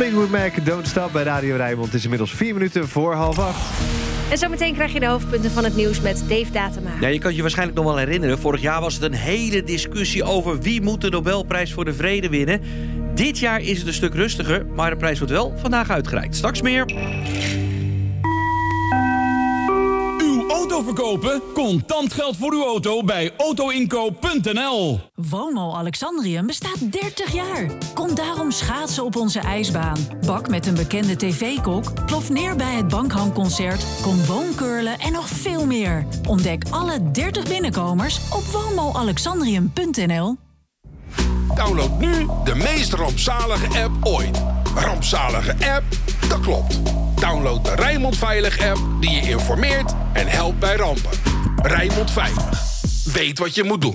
Fleetwood Mac, Don't Stop bij Radio Rijnmond. Het is inmiddels 4 minuten voor 7:30. En zometeen krijg je de hoofdpunten van het nieuws met Dave Datema. Ja, je kan je waarschijnlijk nog wel herinneren. Vorig jaar was het een hele discussie over wie moet de Nobelprijs voor de Vrede winnen. Dit jaar is het een stuk rustiger, maar de prijs wordt wel vandaag uitgereikt. Straks meer. Auto verkopen? Contant geld voor uw auto bij autoinkoop.nl. Woonmol Alexandrium bestaat 30 jaar. Kom daarom schaatsen op onze ijsbaan. Bak met een bekende tv-kok, plof neer bij het Bankhangconcert, kom woonkurlen en nog veel meer. Ontdek alle 30 binnenkomers op woonmolalexandrium.nl. Download nu de meest rampzalige app ooit. Rampzalige app? Dat klopt. Download de Rijnmond Veilig app die je informeert en helpt bij rampen. Rijnmond Veilig. Weet wat je moet doen.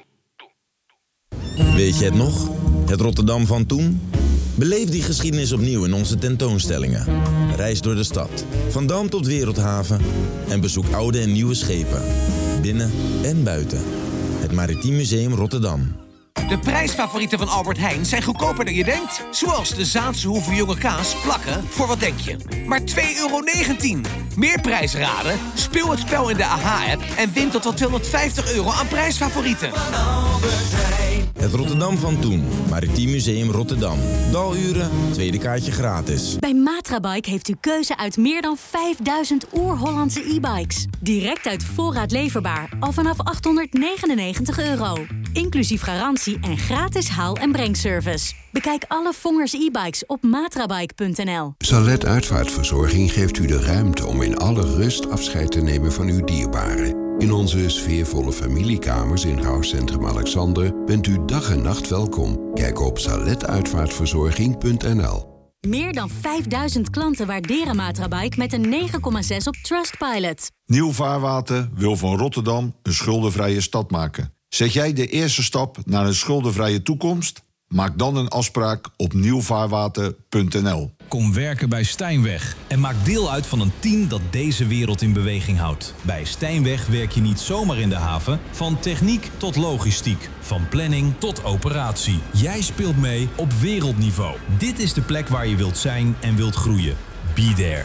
Weet je het nog? Het Rotterdam van toen? Beleef die geschiedenis opnieuw in onze tentoonstellingen. Reis door de stad, van Dam tot Wereldhaven en bezoek oude en nieuwe schepen. Binnen en buiten. Het Maritiem Museum Rotterdam. De prijsfavorieten van Albert Heijn zijn goedkoper dan je denkt. Zoals de Zaanse Hoeve Jonge Kaas plakken voor wat denk je? Maar €2,19. Meer prijs raden? Speel het spel in de AH-app en win tot wel €250 aan prijsfavorieten. Het Rotterdam van toen. Maritiem Museum Rotterdam. Daluren, tweede kaartje gratis. Bij Matrabike heeft u keuze uit meer dan 5000 oer-Hollandse e-bikes. Direct uit voorraad leverbaar, al vanaf €899. Inclusief garantie en gratis haal- en brengservice. Bekijk alle Vongers e-bikes op matrabike.nl. Salet Uitvaartverzorging geeft u de ruimte om in alle rust afscheid te nemen van uw dierbaren. In onze sfeervolle familiekamers in Rouwcentrum Alexander bent u dag en nacht welkom. Kijk op saletuitvaartverzorging.nl. Meer dan 5000 klanten waarderen Matrabike met een 9,6 op Trustpilot. Nieuw Vaarwater wil van Rotterdam een schuldenvrije stad maken. Zet jij de eerste stap naar een schuldenvrije toekomst? Maak dan een afspraak op nieuwvaarwater.nl. Kom werken bij Stijnweg en maak deel uit van een team dat deze wereld in beweging houdt. Bij Stijnweg werk je niet zomaar in de haven, van techniek tot logistiek, van planning tot operatie. Jij speelt mee op wereldniveau. Dit is de plek waar je wilt zijn en wilt groeien. Be there.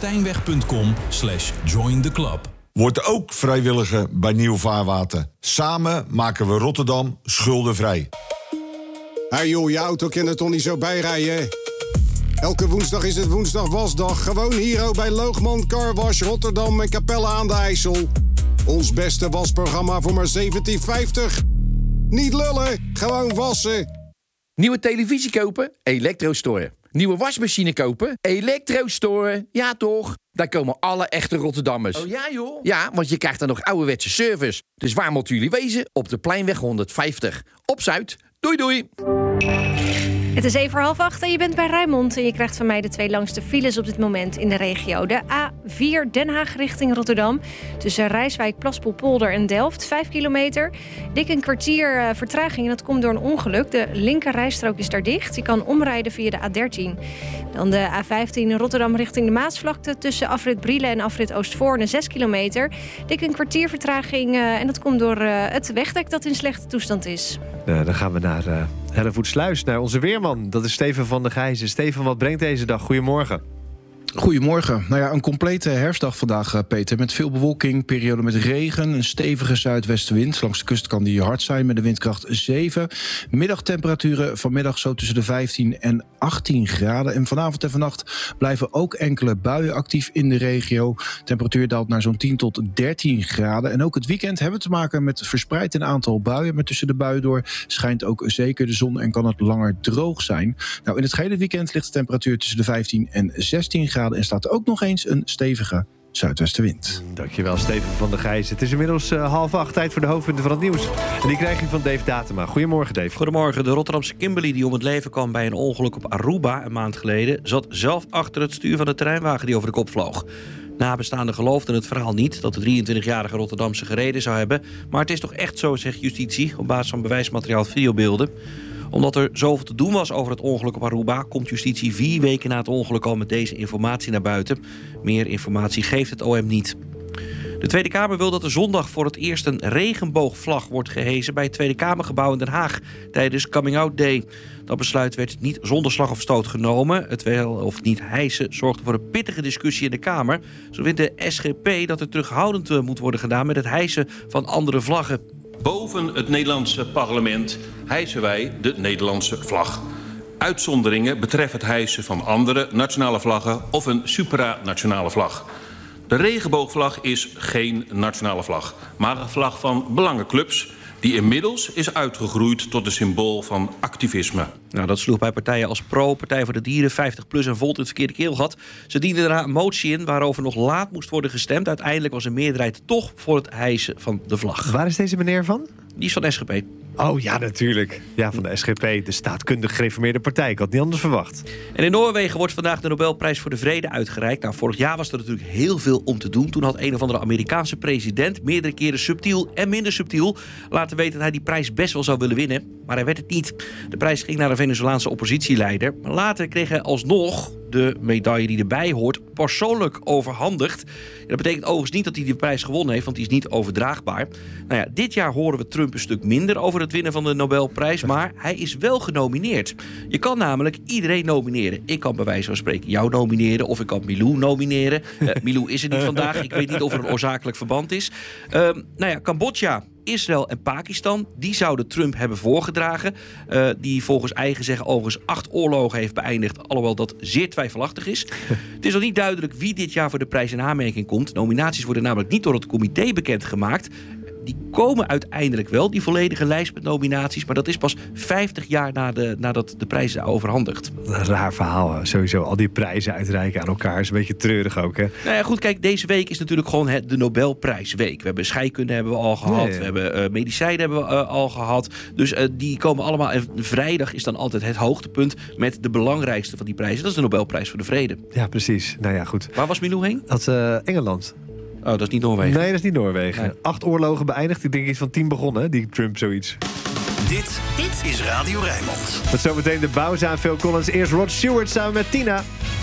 Stijnweg.com/join the club. Word ook vrijwilliger bij Nieuw Vaarwater. Samen maken we Rotterdam schuldenvrij. Hey joh, je auto kan er toch niet zo bijrijden? Elke woensdag is het woensdag wasdag. Gewoon hier ook bij Loogman Car Wash Rotterdam en Capelle aan de IJssel. Ons beste wasprogramma voor maar €17,50. Niet lullen, gewoon wassen. Nieuwe televisie kopen? Elektrostore. Nieuwe wasmachine kopen? Elektrostore. Ja toch? Daar komen alle echte Rotterdammers. Oh ja joh? Ja, want je krijgt dan nog ouderwetse service. Dus waar moeten jullie wezen? Op de Pleinweg 150. Op Zuid. Doei doei. Het is 7:30 en je bent bij Rijnmond. En je krijgt van mij de 2 langste files op dit moment in de regio. De A4 Den Haag richting Rotterdam. Tussen Rijswijk, Plaspolpolder en Delft. 5 kilometer. Dik een kwartier vertraging en dat komt door een ongeluk. De linker rijstrook is daar dicht. Je kan omrijden via de A13. Dan de A15 Rotterdam richting de Maasvlakte. Tussen afrit Brielen en afrit Oostvoorne 6 kilometer. Dik een kwartier vertraging en dat komt door het wegdek dat in slechte toestand is. Dan gaan we naar Hellevoetsluis, naar onze weerman. Dat is Steven van der Gijzen. Steven, wat brengt deze dag? Goedemorgen. Goedemorgen. Nou ja, een complete herfstdag vandaag, Peter. Met veel bewolking, periode met regen, een stevige zuidwestenwind. Langs de kust kan die hard zijn met de windkracht 7. Middagtemperaturen vanmiddag zo tussen de 15 en 18 graden. En vanavond en vannacht blijven ook enkele buien actief in de regio. Temperatuur daalt naar zo'n 10 tot 13 graden. En ook het weekend hebben we te maken met verspreid een aantal buien. Maar tussen de buien door schijnt ook zeker de zon en kan het langer droog zijn. Nou, in het gehele weekend ligt de temperatuur tussen de 15 en 16 graden. En staat er ook nog eens een stevige zuidwestenwind. Dankjewel, Steven van der Gijzen. Het is inmiddels 7:30, tijd voor de hoofdpunten van het nieuws. En die krijg je van Dave Datema. Goedemorgen, Dave. Goedemorgen. De Rotterdamse Kimberly die om het leven kwam bij een ongeluk op Aruba een maand geleden, zat zelf achter het stuur van de terreinwagen die over de kop vloog. Nabestaanden geloofden het verhaal niet dat de 23-jarige Rotterdamse gereden zou hebben. Maar het is toch echt zo, zegt justitie, op basis van bewijsmateriaal videobeelden. Omdat er zoveel te doen was over het ongeluk op Aruba, komt justitie 4 weken na het ongeluk al met deze informatie naar buiten. Meer informatie geeft het OM niet. De Tweede Kamer wil dat er zondag voor het eerst een regenboogvlag wordt gehesen bij het Tweede Kamergebouw in Den Haag tijdens Coming Out Day. Dat besluit werd niet zonder slag of stoot genomen. Het wel of niet hijsen zorgde voor een pittige discussie in de Kamer. Zo vindt de SGP dat er terughoudend moet worden gedaan met het hijsen van andere vlaggen. Boven het Nederlandse parlement hijsen wij de Nederlandse vlag. Uitzonderingen betreffen het hijsen van andere nationale vlaggen of een supranationale vlag. De regenboogvlag is geen nationale vlag, maar een vlag van belangenclubs die inmiddels is uitgegroeid tot een symbool van activisme. Nou, dat sloeg bij partijen als PRO, Partij voor de Dieren, 50PLUS en Volt in het verkeerde keelgat. Ze dienden daarna een motie in waarover nog laat moest worden gestemd. Uiteindelijk was een meerderheid toch voor het hijsen van de vlag. Waar is deze meneer van? Die is van SGP. Oh ja, natuurlijk. Ja, van de SGP, de staatkundig gereformeerde partij. Ik had niet anders verwacht. En in Noorwegen wordt vandaag de Nobelprijs voor de Vrede uitgereikt. Nou, vorig jaar was er natuurlijk heel veel om te doen. Toen had een of andere Amerikaanse president meerdere keren subtiel en minder subtiel laten weten dat hij die prijs best wel zou willen winnen. Maar hij werd het niet. De prijs ging naar een Venezolaanse oppositieleider. Maar later kreeg hij alsnog de medaille die erbij hoort persoonlijk overhandigd. Dat betekent overigens niet dat hij die prijs gewonnen heeft, want die is niet overdraagbaar. Nou ja, dit jaar horen we Trump een stuk minder over het winnen van de Nobelprijs, maar hij is wel genomineerd. Je kan namelijk iedereen nomineren. Ik kan bij wijze van spreken jou nomineren of ik kan Milou nomineren. Milou is er niet vandaag. Ik weet niet of er een oorzakelijk verband is. Cambodja, Israël en Pakistan, die zouden Trump hebben voorgedragen. Die volgens eigen zeggen overigens 8 oorlogen heeft beëindigd, alhoewel dat zeer twijfelachtig is. Het is nog niet duidelijk wie dit jaar voor de prijs in aanmerking komt. Nominaties worden namelijk niet door het comité bekendgemaakt. Die komen uiteindelijk wel, die volledige lijst met nominaties, maar dat is pas 50 jaar nadat de prijs is overhandigd. Een raar verhaal, sowieso. Al die prijzen uitreiken aan elkaar is een beetje treurig ook, hè? Nou ja, goed, kijk, deze week is natuurlijk gewoon de Nobelprijsweek. We hebben scheikunde hebben we al gehad, we hebben medicijnen hebben we al gehad. Dus die komen allemaal. En vrijdag is dan altijd het hoogtepunt met de belangrijkste van die prijzen. Dat is de Nobelprijs voor de Vrede. Ja, precies. Nou ja, goed. Waar was Milou heen? Dat is Engeland. Oh, dat is niet Noorwegen. Nee, dat is niet Noorwegen. Nee. 8 oorlogen beëindigd. Ik denk iets van 10 begonnen, die Trump zoiets. Dit is Radio Rijnmond. Met zometeen de bouwzaam Phil Collins. Eerst Rod Stewart samen met Tina.